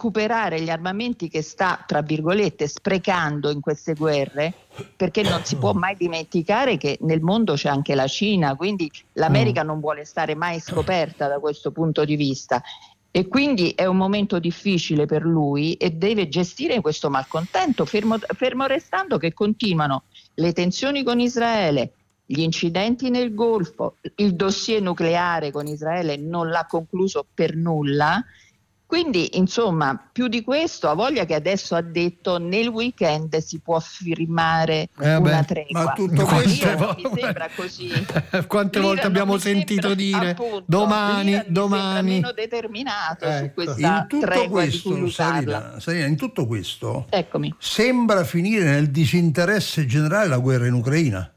recuperare gli armamenti che sta, tra virgolette, sprecando in queste guerre, perché non si può mai dimenticare che nel mondo c'è anche la Cina, quindi l'America non vuole stare mai scoperta da questo punto di vista. E quindi è un momento difficile per lui e deve gestire questo malcontento, fermo restando che continuano le tensioni con Israele, gli incidenti nel Golfo, il dossier nucleare con Israele non l'ha concluso per nulla. Quindi, insomma, più di questo, ha voglia che adesso ha detto nel weekend si può firmare una tregua. Ma tutto questo mi sembra così. Quante volte abbiamo sentito dire appunto, domani. Mi sembra meno determinato su questa tregua di cui Sarina, in tutto questo, eccomi, sembra finire nel disinteresse generale la guerra in Ucraina.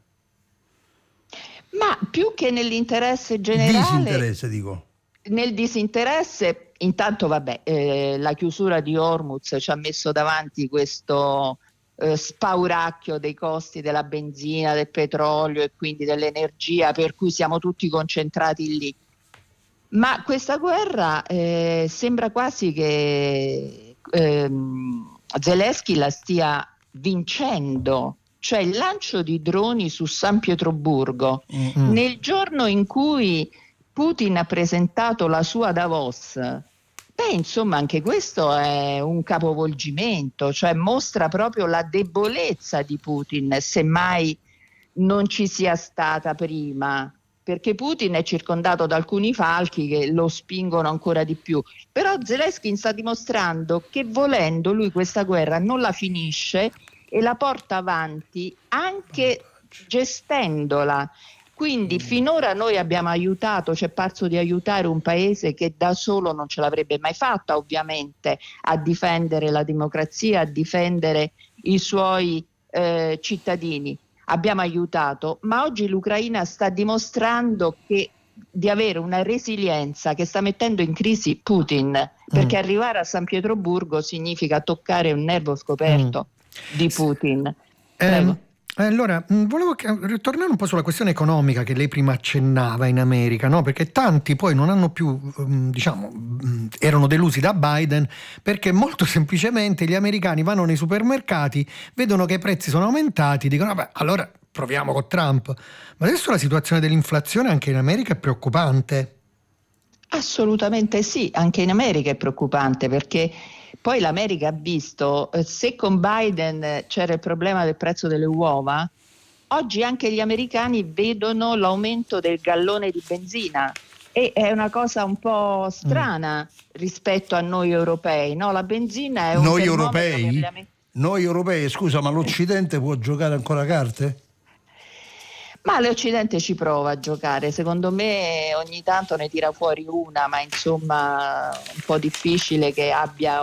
Ma più che nell'interesse generale, disinteresse, dico. Nel disinteresse, intanto la chiusura di Hormuz ci ha messo davanti questo spauracchio dei costi della benzina, del petrolio e quindi dell'energia, per cui siamo tutti concentrati lì. Ma questa guerra sembra quasi che Zelensky la stia vincendo. Cioè il lancio di droni su San Pietroburgo nel giorno in cui Putin ha presentato la sua Davos, insomma anche questo è un capovolgimento, cioè mostra proprio la debolezza di Putin, semmai non ci sia stata prima, perché Putin è circondato da alcuni falchi che lo spingono ancora di più. Però Zelensky sta dimostrando che volendo lui questa guerra non la finisce e la porta avanti anche gestendola. Quindi finora noi abbiamo aiutato, ci è parso di aiutare un paese che da solo non ce l'avrebbe mai fatta, ovviamente, a difendere la democrazia, a difendere i suoi cittadini. Abbiamo aiutato, ma oggi l'Ucraina sta dimostrando di avere una resilienza che sta mettendo in crisi Putin, perché arrivare a San Pietroburgo significa toccare un nervo scoperto di Putin. Prego. Allora, volevo ritornare un po' sulla questione economica che lei prima accennava in America, no? Perché tanti poi non hanno più, erano delusi da Biden perché molto semplicemente gli americani vanno nei supermercati, vedono che i prezzi sono aumentati, dicono vabbè, allora proviamo con Trump. Ma adesso la situazione dell'inflazione anche in America è preoccupante. Assolutamente sì, anche in America è preoccupante perché poi l'America ha visto, se con Biden c'era il problema del prezzo delle uova, oggi anche gli americani vedono l'aumento del gallone di benzina e è una cosa un po' strana rispetto a noi europei, no? La benzina è un Noi europei, scusa, ma l'Occidente può giocare ancora a carte? Ma l'Occidente ci prova a giocare, secondo me ogni tanto ne tira fuori una, ma insomma un po' difficile che abbia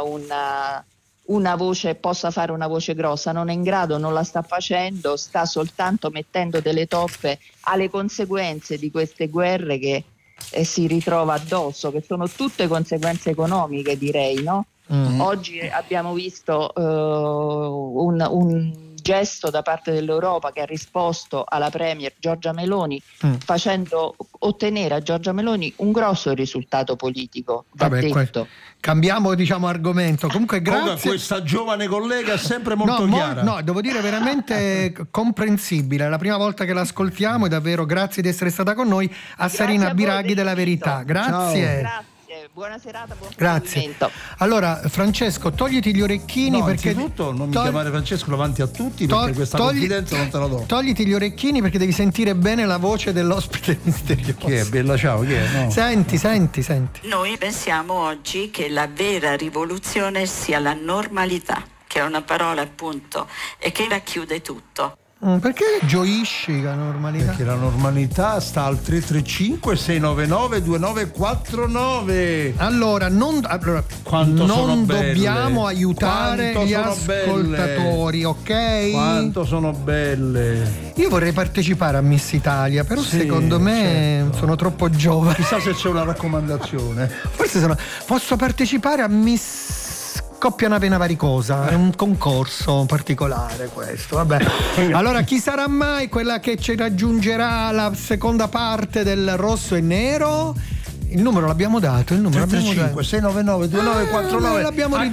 una voce, possa fare una voce grossa, non è in grado, non la sta facendo, sta soltanto mettendo delle toppe alle conseguenze di queste guerre che si ritrova addosso, che sono tutte conseguenze economiche, direi, no? Oggi abbiamo visto un gesto da parte dell'Europa che ha risposto alla Premier Giorgia Meloni facendo ottenere a Giorgia Meloni un grosso risultato politico. Cambiamo argomento. Comunque grazie. Questa giovane collega è sempre molto chiara. No, devo dire veramente comprensibile. È la prima volta che l'ascoltiamo e davvero grazie di essere stata con noi a Sarina Biraghi della Verità. Grazie. Grazie. Buona serata, buon grazie. Allora Francesco, togliti gli orecchini perché innanzitutto non mi chiamare Francesco davanti a tutti perché questa confidenza non te la do. Togliti gli orecchini perché devi sentire bene la voce dell'ospite misterioso. Chi è? Bella ciao, chi è? No. Senti. Noi pensiamo oggi che la vera rivoluzione sia la normalità, che è una parola appunto e che racchiude tutto. Perché gioisci la normalità? Perché la normalità sta al 335 699 2949. Allora non dobbiamo aiutare gli ascoltatori, ok? Quanto sono belle. Io vorrei partecipare a Miss Italia, però secondo me sono troppo giovane. Chissà se c'è una raccomandazione. Forse posso partecipare a Miss Coppia una vena varicosa, è un concorso particolare questo, vabbè. Allora chi sarà mai quella che ci raggiungerà la seconda parte del Rosso e Nero? Il numero l'abbiamo dato, 335 699 2949. L'abbiamo